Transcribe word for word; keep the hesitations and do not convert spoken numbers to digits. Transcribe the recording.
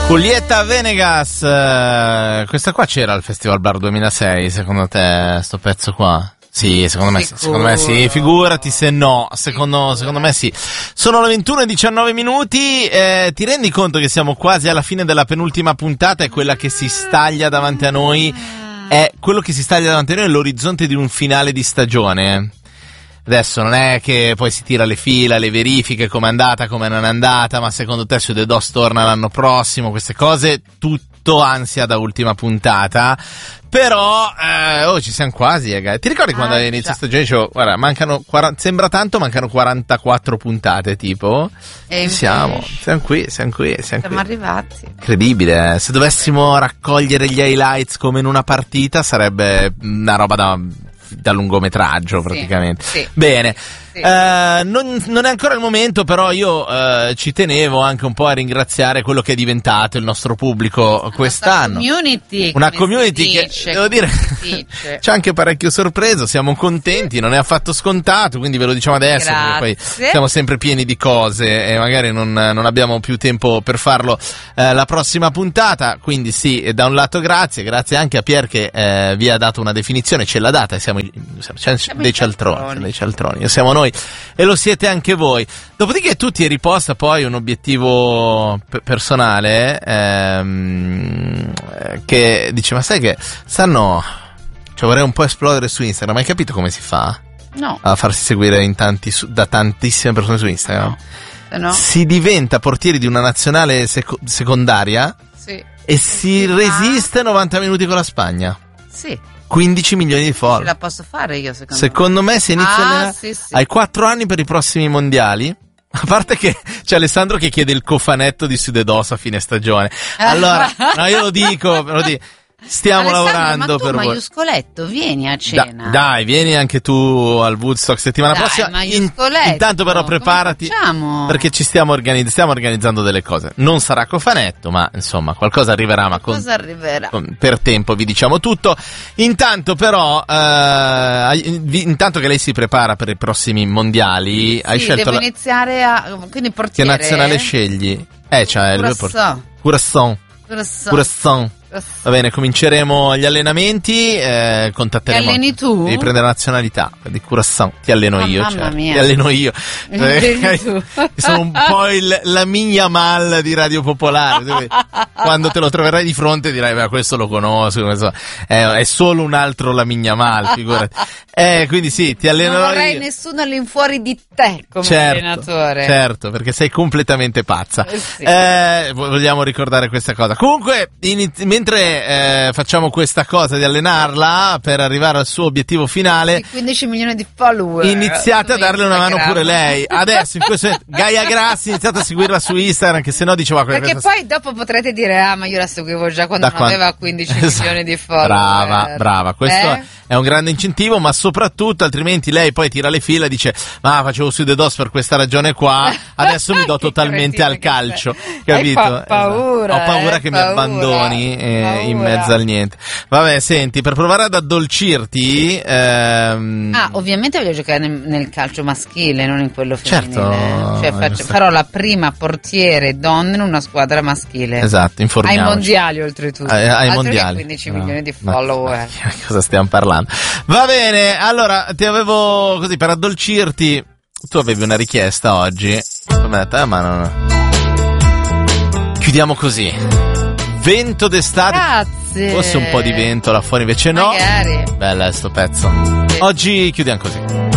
Julieta Venegas, eh, questa qua c'era al Festival Bar duemilasei, secondo te, sto pezzo qua? Sì, secondo me sì, secondo me sì, figurati se no, secondo, secondo me sì. Sono le ventuno e diciannove minuti, eh, ti rendi conto che siamo quasi alla fine della penultima puntata e quella che si staglia davanti a noi è, quello che si staglia davanti a noi è l'orizzonte di un finale di stagione. Adesso non è che poi si tira le fila, le verifiche, come è andata, come non è andata, ma secondo te su The Dos torna l'anno prossimo, queste cose, tutto ansia da ultima puntata. Però, eh, oh, ci siamo quasi, eh. Ti ricordi quando ah, inizia stagione? Dicevo, guarda, mancano, quaranta, sembra tanto, mancano quarantaquattro puntate, tipo. E ci siamo, siamo qui, siamo qui, siamo, siamo qui. arrivati. Incredibile, eh. Se dovessimo raccogliere gli highlights come in una partita, sarebbe una roba da... da lungometraggio praticamente. Sì, sì. Bene, sì. Uh, non, non è ancora il momento, però io uh, ci tenevo anche un po' a ringraziare quello che è diventato il nostro pubblico una quest'anno. Community, una community che dice, devo dire c'è anche parecchio sorpreso, siamo contenti, non è affatto scontato, quindi ve lo diciamo adesso. Grazie. Perché poi siamo sempre pieni di cose e magari non, non abbiamo più tempo per farlo uh, la prossima puntata, quindi sì, da un lato grazie, grazie anche a Pier che uh, vi ha dato una definizione, ce l'ha data e siamo, siamo, siamo dei cialtroni, cialtroni. dei cialtroni, siamo noi e lo siete anche voi. Dopodiché tu ti eri posta poi un obiettivo p- personale ehm, che dice, ma sai che stanno, cioè vorrei un po' esplodere su Instagram, hai capito come si fa? No. A farsi seguire in tanti su, da tantissime persone su Instagram? No. No. Si diventa portieri di una nazionale seco- secondaria sì. e si sì, resiste novanta minuti con la Spagna. Sì. quindici milioni di follower. Ce la posso fare io, secondo, secondo me. me se inizia ah, le... sì, sì. hai quattro anni per i prossimi mondiali. A parte che c'è Alessandro che chiede il cofanetto di Sudedos a fine stagione. Allora, no, io lo dico, lo dico. Stiamo Alessandro, lavorando ma tu, per voi. Maiuscoletto, vieni a cena. Da, dai, vieni anche tu al Woodstock settimana dai, prossima. In, Maiuscoletto, intanto però preparati perché ci stiamo, organizz- stiamo organizzando delle cose. Non sarà cofanetto, ma insomma qualcosa arriverà. Ma con, cosa arriverà? Con, per tempo vi diciamo tutto. Intanto però, eh, intanto che lei si prepara per i prossimi mondiali, sì, hai scelto devo la... iniziare a quindi portiere. Che nazionale scegli? Eh, c'è il Curaçao. Curaçao. Curaçao. Curaçao. Va bene, cominceremo gli allenamenti, eh, contatteremo. Ti alleni tu? Devi prendere nazionalità di Curaçao. Ti alleno ah, io, mamma certo. mia. Ti alleno io. Eh, tu. Sono un po' il, la migna mal di Radio Popolare. Quando te lo troverai di fronte dirai, beh, questo lo conosco, questo è, è solo un altro la migna mal, figurati. Eh, quindi sì, ti allenerò. Non vorrei io. nessuno all'infuori di te come certo, allenatore. Certo, perché sei completamente pazza. Eh, sì. eh, vogliamo ricordare questa cosa. Comunque, inizi- mentre eh, facciamo questa cosa di allenarla per arrivare al suo obiettivo finale, di quindici milioni di follower, iniziate a darle una mano pure lei. Adesso in questo momento, Gaia Grassi, iniziate a seguirla su Instagram, che sennò diceva quella perché questa... poi dopo potrete dire, ah, ma io la seguivo già quando Da non quando... aveva quindici esatto. milioni di follower. Brava, brava, questo eh? è un grande incentivo, ma soprattutto altrimenti lei poi tira le fila e dice, ma facevo su The Dos per questa ragione qua, adesso mi do totalmente al calcio, capito? Hai pa- paura, esatto. Ho paura eh, che paura, mi abbandoni eh, in paura. mezzo al niente. Vabbè, senti, per provare ad addolcirti ehm... ah, ovviamente voglio giocare nel, nel calcio maschile, non in quello femminile. Certo, cioè faccio, farò la prima portiere donna in una squadra maschile. Esatto, informiamoci. Ai mondiali oltretutto. Ai, ai Altro mondiali. Che quindici no. milioni di Ma, follower. ma, cosa stiamo parlando? Va bene, allora ti avevo così per addolcirti. Tu avevi una richiesta oggi. Come hai detto, eh, ma no, no. Chiudiamo così. Vento d'estate. Grazie. Fosse un po' di vento là fuori, invece no. Magari. Bella sto pezzo. Oggi chiudiamo così.